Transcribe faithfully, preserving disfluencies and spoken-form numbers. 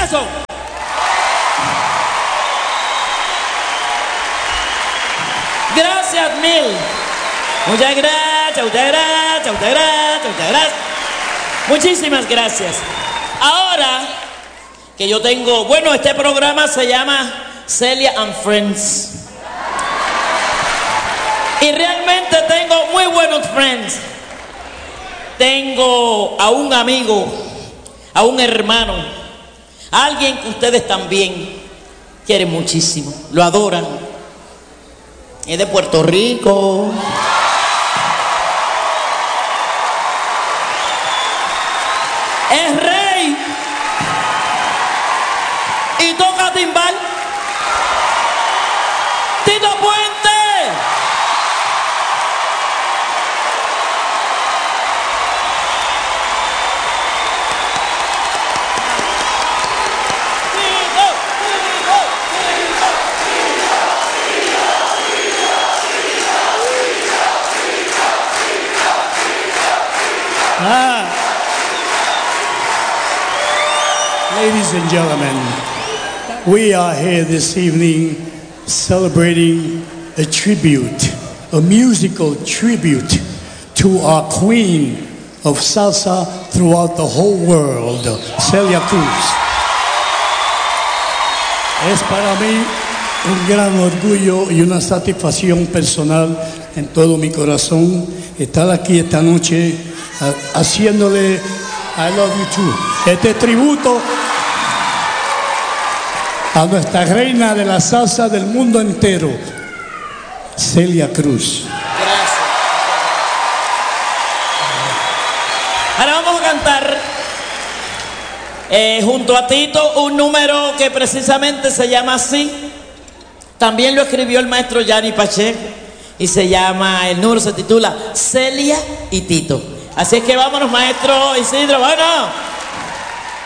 aplauso. Gracias mil. Muchas gracias, muchas gracias, muchas gracias, muchas gracias. Muchísimas gracias. Ahora que yo tengo, bueno, este programa se llama Celia and Friends. Y realmente tengo muy buenos friends. Tengo a un amigo, a un hermano, a alguien que ustedes también quieren muchísimo, lo adoran. Es de Puerto Rico. Es rey y toca timbal. Tito Puente. Ah. Ladies and gentlemen, we are here this evening celebrating a tribute, a musical tribute to our queen of salsa throughout the whole world, Celia Cruz. Es para mí un gran orgullo y una satisfacción personal en todo mi corazón estar aquí esta noche haciéndole I love you too, este tributo a nuestra reina de la salsa del mundo entero, Celia Cruz. Gracias. Ahora vamos a cantar eh, junto a Tito un número que precisamente se llama así. También lo escribió el maestro Gianni Pacheco y se llama, el número se titula Celia y Tito. Así es que vámonos, maestro Isidro, vámonos.